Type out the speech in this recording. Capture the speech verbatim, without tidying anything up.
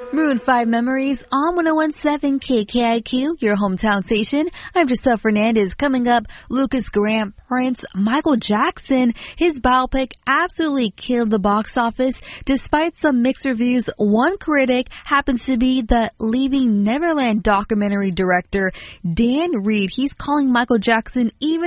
Maroon five Memories on one oh one point seven K K I Q, your hometown station. I'm Giselle Fernandez. Coming up, Lucas Grant, Prince, Michael Jackson. His biopic absolutely killed the box office. Despite some mixed reviews, one critic happens to be the Leaving Neverland documentary director, Dan Reed. He's calling Michael Jackson even